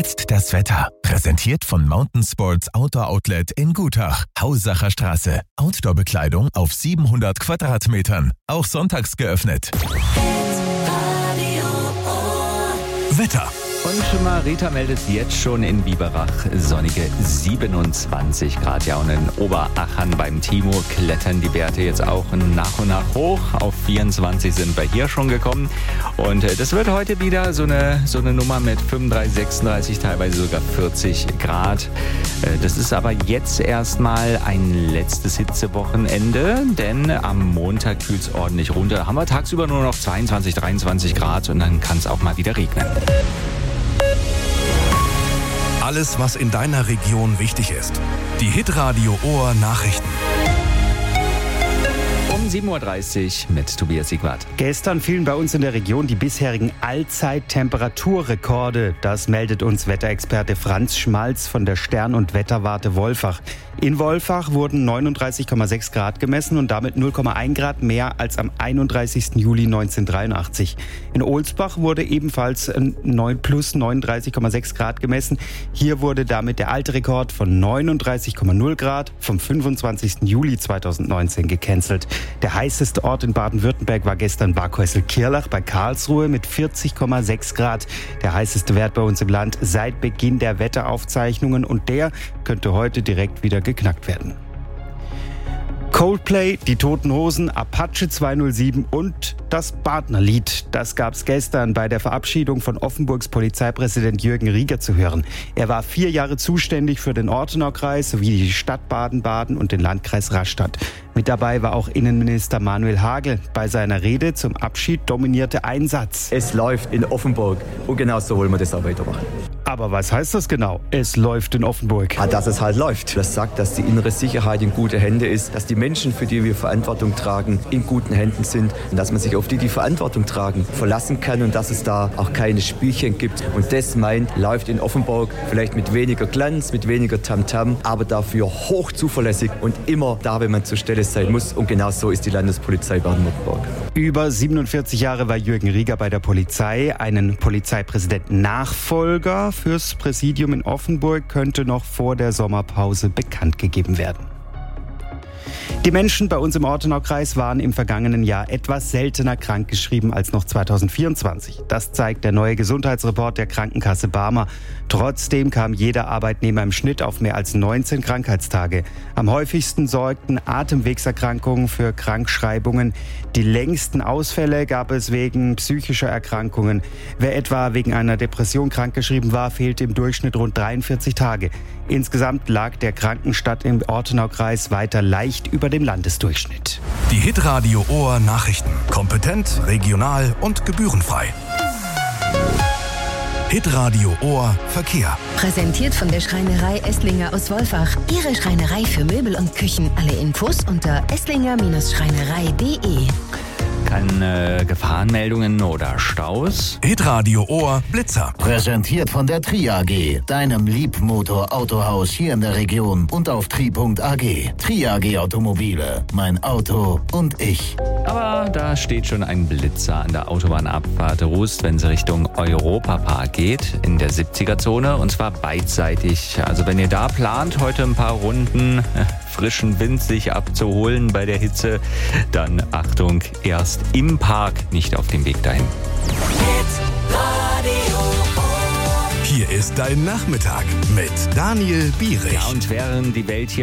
Jetzt das Wetter. Präsentiert von Mountain Sports Outdoor Outlet in Gutach. Haussacher Straße. Outdoor-Bekleidung auf 700 Quadratmetern. Auch sonntags geöffnet. Wetter. Und Marita meldet jetzt schon in Biberach sonnige 27 Grad. Ja, und in Oberachern beim Timo klettern die Werte jetzt auch nach und nach hoch. Auf 24 sind wir hier schon gekommen. Und das wird heute wieder so eine Nummer mit 35, 36, teilweise sogar 40 Grad. Das ist aber jetzt erstmal ein letztes Hitzewochenende, denn am Montag kühlt es ordentlich runter. Da haben wir tagsüber nur noch 22, 23 Grad und dann kann es auch mal wieder regnen. Alles, was in deiner Region wichtig ist. Die Hitradio Ohr Nachrichten. Um 7.30 Uhr mit Tobias Siegwart. Gestern fielen bei uns in der Region die bisherigen Allzeit-Temperaturrekorde. Das meldet uns Wetterexperte Franz Schmalz von der Stern- und Wetterwarte Wolfach. In Wolfach wurden 39,6 Grad gemessen und damit 0,1 Grad mehr als am 31. Juli 1983. In Ohlsbach wurde ebenfalls plus 39,6 Grad gemessen. Hier wurde damit der alte Rekord von 39,0 Grad vom 25. Juli 2019 gecancelt. Der heißeste Ort in Baden-Württemberg war gestern Barkhäusl-Kirlach bei Karlsruhe mit 40,6 Grad. Der heißeste Wert bei uns im Land seit Beginn der Wetteraufzeichnungen und der könnte heute direkt wieder geknackt werden. Coldplay, die Toten Hosen, Apache 207 und das Badnerlied. Das gab's gestern bei der Verabschiedung von Offenburgs Polizeipräsident Jürgen Rieger zu hören. Er war 4 Jahre zuständig für den Ortenaukreis sowie die Stadt Baden-Baden und den Landkreis Rastatt. Mit dabei war auch Innenminister Manuel Hagel. Bei seiner Rede zum Abschied dominierte ein Satz. Es läuft in Offenburg und genau so wollen wir das auch weitermachen. Aber was heißt das genau? Es läuft in Offenburg. Dass es halt läuft. Das sagt, dass die innere Sicherheit in gute Hände ist, dass die Menschen, für die wir Verantwortung tragen, in guten Händen sind und dass man sich auf die Verantwortung tragen, verlassen kann und dass es da auch keine Spielchen gibt. Und das läuft in Offenburg vielleicht mit weniger Glanz, mit weniger Tamtam, aber dafür hoch zuverlässig und immer da, wenn man zur Stelle sein muss. Und genau so ist die Landespolizei Baden-Württemberg. Über 47 Jahre war Jürgen Rieger bei der Polizei. Einen Polizeipräsidenten-Nachfolger fürs Präsidium in Offenburg könnte noch vor der Sommerpause bekannt gegeben werden. Die Menschen bei uns im Ortenaukreis waren im vergangenen Jahr etwas seltener krankgeschrieben als noch 2024. Das zeigt der neue Gesundheitsreport der Krankenkasse Barmer. Trotzdem kam jeder Arbeitnehmer im Schnitt auf mehr als 19 Krankheitstage. Am häufigsten sorgten Atemwegserkrankungen für Krankschreibungen. Die längsten Ausfälle gab es wegen psychischer Erkrankungen. Wer etwa wegen einer Depression krankgeschrieben war, fehlte im Durchschnitt rund 43 Tage. Insgesamt lag der Krankenstand im Ortenaukreis weiter leicht über dem Landesdurchschnitt. Die Hitradio Ohr Nachrichten. Kompetent, regional und gebührenfrei. Hitradio Ohr Verkehr. Präsentiert von der Schreinerei Esslinger aus Wolfach. Ihre Schreinerei für Möbel und Küchen. Alle Infos unter esslinger-schreinerei.de. Keine Gefahrenmeldungen oder Staus? Hitradio Ohr Blitzer. Präsentiert von der Tri AG, deinem Liebmotor-Autohaus hier in der Region und auf tri.ag. Tri AG Automobile, mein Auto und ich. Aber da steht schon ein Blitzer an der Autobahnabfahrt Rust, wenn sie Richtung Europapark geht, in der 70er-Zone, und zwar beidseitig. Also wenn ihr da plant, heute ein paar Runden frischen Wind sich abzuholen bei der Hitze, dann Achtung, erst im Park, nicht auf dem Weg dahin. Hier ist dein Nachmittag mit Daniel Bierich. Ja, und während die Welt hier